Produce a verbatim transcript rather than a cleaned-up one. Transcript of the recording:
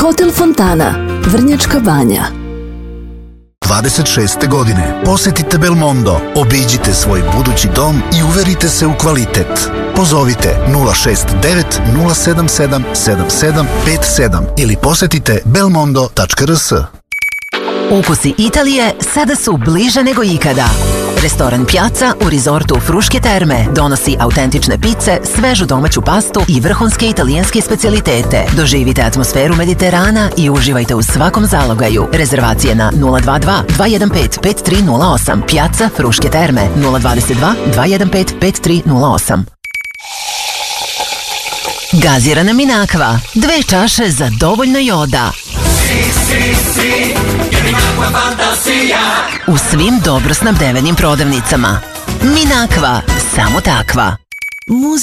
Hotel Fontana, Vrnjačka Banja. dvadeset šeste godine. Posetite Belmondo, obiđite svoj budući dom i uverite se u kvalitet. Pozovite nula šest devet nula sedam sedam sedam sedam pet sedam ili posetite belmondo tačka r s. Ukusi Italije sada su bliže nego ikada. Restoran Piazza u rizortu Fruške terme donosi autentične pice, svežu domaću pastu i vrhunske italijanske specijalitete. Doživite atmosferu Mediterana i uživajte u svakom zalogaju. Rezervacije na nula dva dva dva jedan pet pet tri nula osam. Piazza Fruške terme nula dva dva dva jedan pet pet tri nula osam. Gazirana Minakva. Dve čaše za dovoljno joda. U svim dobro snabdevenim prodavnicama. Minakva, samo takva.